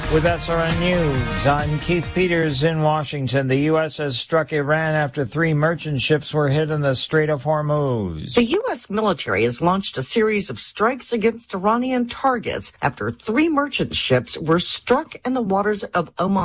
With SRN News, I'm Keith Peters in Washington. The U.S. has struck Iran after 3 merchant ships were hit in the Strait of Hormuz. The U.S. military has launched a series of strikes against Iranian targets after 3 merchant ships were struck in the waters of Oman.